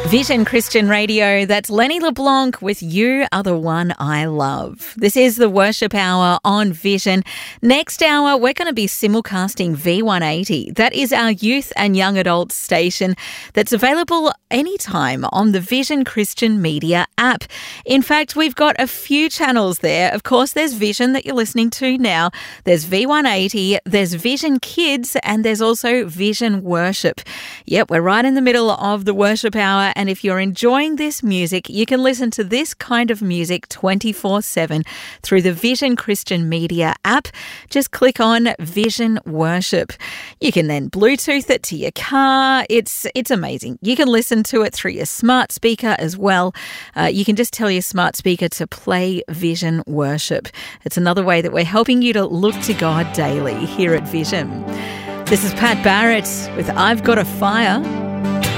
Vision Christian Radio, that's Lenny LeBlanc with You Are the One I Love. This is the Worship Hour on Vision. Next hour, we're going to be simulcasting V180. That is our youth and young adult station that's available anytime on the Vision Christian Media app. In fact, we've got a few channels there. Of course, there's Vision that you're listening to now. There's V180, there's Vision Kids, and there's also Vision Worship. Yep, we're right in the middle of the Worship Hour. And if you're enjoying this music, you can listen to this kind of music 24/7 through the Vision Christian Media app. Just click on Vision Worship. You can then Bluetooth it to your car. It's amazing. You can listen to it through your smart speaker as well. You can just tell your smart speaker to play Vision Worship. It's another way that we're helping you to look to God daily here at Vision. This is Pat Barrett with I've Got a Fire.